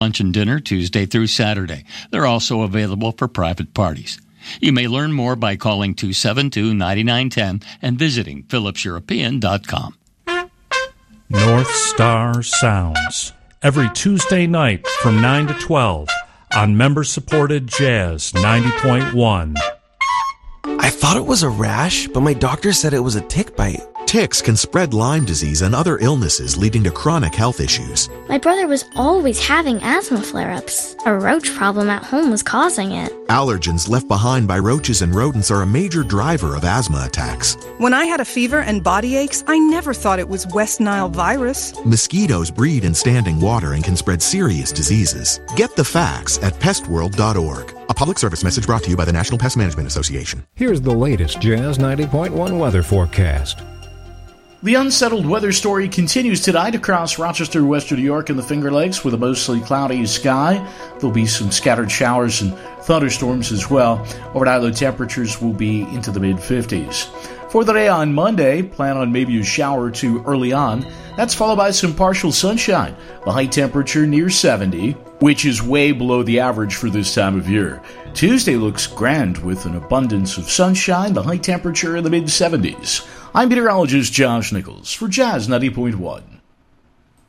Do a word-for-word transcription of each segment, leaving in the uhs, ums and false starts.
lunch and dinner Tuesday through Saturday. They're also available for private parties. You may learn more by calling two seven two, nine nine one zero and visiting phillips european dot com. North Star Sounds, every Tuesday night from nine to twelve on member-supported Jazz ninety point one. I thought it was a rash, but my doctor said it was a tick bite. Ticks can spread Lyme disease and other illnesses, leading to chronic health issues. My brother was always having asthma flare-ups. A roach problem at home was causing it. Allergens left behind by roaches and rodents are a major driver of asthma attacks. When I had a fever and body aches, I never thought it was West Nile virus. Mosquitoes breed in standing water and can spread serious diseases. Get the facts at pest world dot org. A public service message brought to you by the National Pest Management Association. Here's the latest Jazz ninety point one weather forecast. The unsettled weather story continues tonight across Rochester, Western New York, and the Finger Lakes with a mostly cloudy sky. There'll be some scattered showers and thunderstorms as well. Overnight low temperatures will be into the mid fifties. For the day on Monday, plan on maybe a shower or two early on. That's followed by some partial sunshine. The high temperature near seventy, which is way below the average for this time of year. Tuesday looks grand with an abundance of sunshine, the high temperature in the mid seventies. I'm meteorologist Josh Nichols for Jazz ninety point one.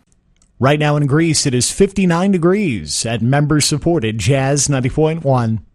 Right now in Greece, it is fifty-nine degrees at member-supported Jazz ninety point one.